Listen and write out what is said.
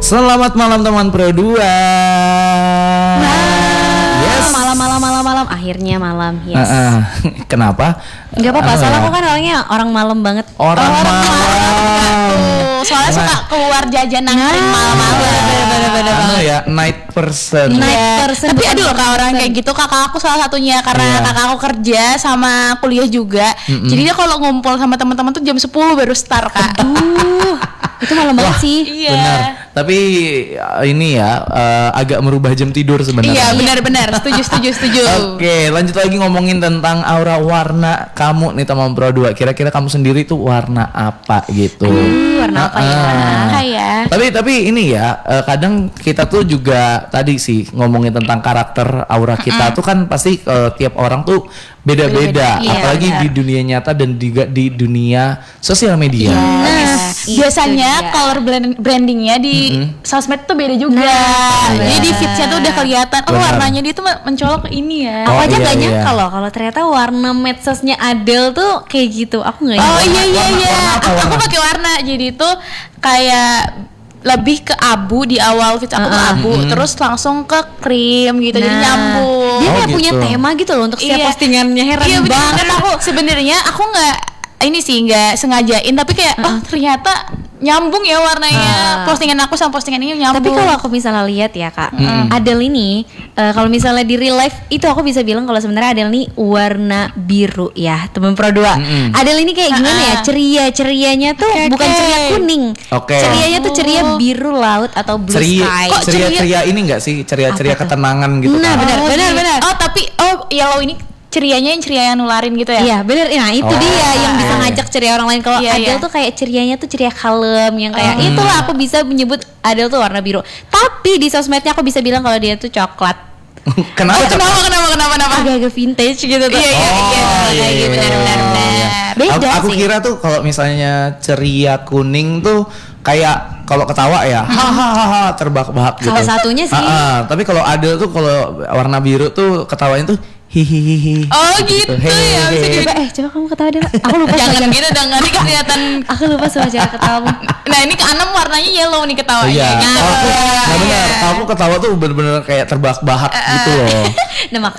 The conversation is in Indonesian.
Selamat malam teman Pro 2. Malam. Akhirnya malam. Yes. Kenapa? Enggak apa-apa, soalnya aku kan orang malam banget. Orang malam. Soalnya suka keluar jajan nangkring malam-malam. Bener ya, night person. Tapi ada loh kak orang kayak gitu. Kakak aku salah satunya karena kakak aku kerja sama kuliah juga. Jadi dia kalau ngumpul sama teman-teman tuh jam 10 baru start kak. Itu malam banget sih. Iya. Benar. Tapi ini ya agak merubah jam tidur sebenarnya. Iya benar-benar. Setuju. Oke, lanjut lagi ngomongin tentang aura warna kamu nih teman Pro 2. Kira-kira kamu sendiri tuh warna apa gitu? Warna apa ya? Tapi ini ya kadang kita tuh juga tadi sih ngomongin tentang karakter aura kita tuh kan pasti tiap orang tuh beda-beda. Iya, apalagi di dunia nyata dan juga di dunia sosial media. Biasanya color brandingnya di sosmed tuh beda juga. Jadi di feedsnya tuh udah kelihatan. Oh warnanya dia tuh mencolok ke ini ya. Aku aja gak nyangka loh kalau ternyata warna medsosnya Adele tuh kayak gitu. Aku gak nyangka. Oh iya. Aku pakai warna. Jadi tuh kayak lebih ke abu di awal feeds aku tuh abu, terus langsung ke krim gitu. Jadi nyambung. Dia kayak gitu. punya tema gitu loh untuk setiap Iya. postingannya. Heran Iya banget. aku sebenarnya aku nggak sengajain tapi kayak ternyata nyambung ya warnanya. Postingan aku sama postingan ini nyambung. Tapi kalau aku misalnya lihat ya kak, Adele ini kalau misalnya di real life itu aku bisa bilang kalau sebenarnya Adele ini warna biru ya teman Pro 2. Adele ini kayak gimana ya, cerianya tuh bukan ceria kuning. Cerianya tuh ceria biru laut atau blue sky. Kok ceria ini enggak sih? Ceria ketenangan gitu. Nah, benar. Oh tapi yellow ini cerianya yang ceria yang nularin gitu ya? Iya bener, nah itu dia yang bisa ngajak ceria orang lain. Kalau Adele tuh kayak cerianya tuh ceria kalem yang kayak itulah aku bisa menyebut Adele tuh warna biru. Tapi di sosmednya aku bisa bilang kalau dia tuh coklat. Kenapa? Agak-agak vintage gitu tuh. Iya benar. Beda aku sih. kira tuh kalau misalnya ceria kuning tuh kayak kalau ketawa ya hahaha terbahak-bahak gitu. Salah satunya sih. Tapi kalau Adele tuh kalau warna biru tuh ketawanya tuh hihihihi. Oh gitu ya. Coba kamu ketawa deh. Aku lupa. Jangan gitu dong, nanti kelihatan. Aku lupa sama cara ketawamu. Nah ini ke enam warnanya yellow nih ketawanya. Iya. Nggak benar. Kamu ketawa tuh bener-bener kayak terbahak-bahak gitu loh. Nah